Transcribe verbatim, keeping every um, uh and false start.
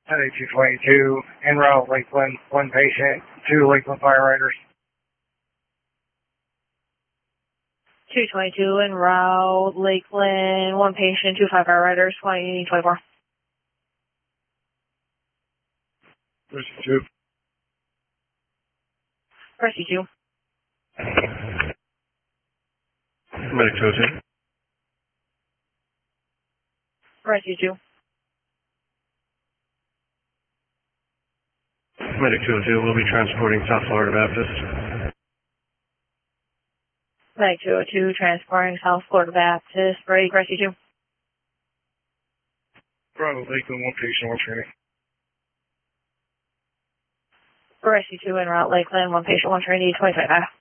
Headache two twenty-two, en route Lakeland, one patient, two Lakeland firefighters. two twenty-two, en route Lakeland, one patient, two firefighters, twenty twenty-four. Rescue two. Rescue two. Medic two oh two. Rescue two. Medic two oh two, we'll be transporting South Florida Baptist. Medic two oh two, transporting South Florida Baptist. Ready, Rescue two. Bravo, Lakeland, one patient, one training. Rescue two, en route Lakeland, one patient, one trainee, twenty twenty-five.